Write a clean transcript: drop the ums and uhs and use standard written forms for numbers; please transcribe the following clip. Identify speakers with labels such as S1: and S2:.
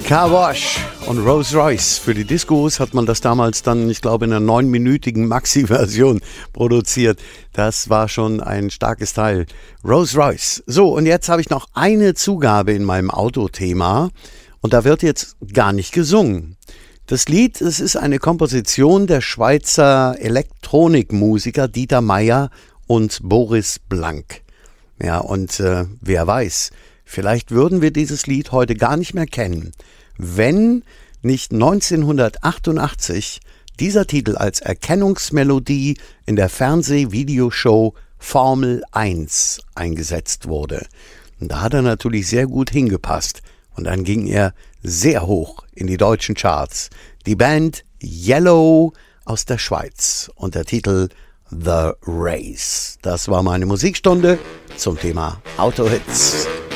S1: Car Wash und Rolls Royce. Für die Discos hat man das damals dann, ich glaube, in einer 9-minütigen Maxi-Version produziert. Das war schon ein starkes Teil. Rolls Royce. So, und jetzt habe ich noch eine Zugabe in meinem Autothema. Und da wird jetzt gar nicht gesungen. Das Lied, es ist eine Komposition der Schweizer Elektronikmusiker Dieter Meier und Boris Blank. Ja, und wer weiß, vielleicht würden wir dieses Lied heute gar nicht mehr kennen, wenn nicht 1988 dieser Titel als Erkennungsmelodie in der Fernseh-Videoshow Formel 1 eingesetzt wurde. Und da hat er natürlich sehr gut hingepasst. Und dann ging er sehr hoch in die deutschen Charts. Die Band Yellow aus der Schweiz und der Titel The Race. Das war meine Musikstunde zum Thema Autohits.